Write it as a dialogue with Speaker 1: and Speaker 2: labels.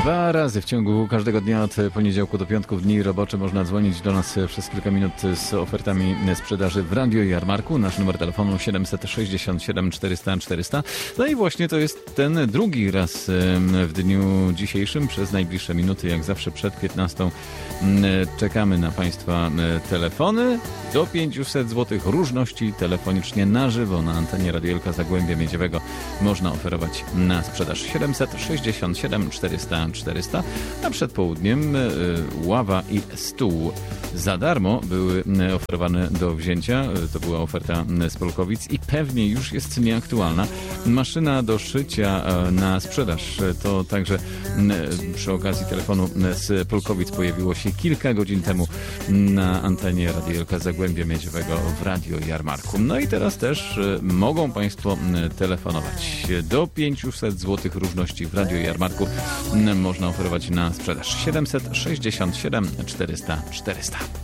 Speaker 1: Dwa razy w ciągu każdego dnia od poniedziałku do piątku w dni robocze można dzwonić do nas przez kilka minut z ofertami sprzedaży w Radio Jarmarku. Nasz numer telefonu 767 400 400. No i właśnie to jest ten drugi raz w dniu dzisiejszym. Przez najbliższe minuty, jak zawsze przed 15, czekamy na Państwa telefony. Do 500 zł różności telefonicznie na żywo na antenie Radiolka Zagłębia Miedziowego można oferować na sprzedaż 767 400 400, a przed południem ława i stół za darmo były oferowane do wzięcia. To była oferta z Polkowic i pewnie już jest nieaktualna. Maszyna do szycia na sprzedaż. To także przy okazji telefonu z Polkowic pojawiło się kilka godzin temu na antenie Radiolka Zagłębia Miedziowego w Radio Jarmarku. No i teraz też mogą Państwo telefonować. Do 500 zł różności w Radio Jarmarku można oferować na sprzedaż 767 400 400.